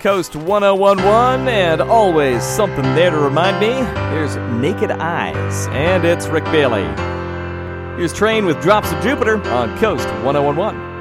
Coast 1011, and always something there to remind me. There's Naked Eyes, and it's Rick Bailey. Here's Train with Drops of Jupiter on Coast 1011.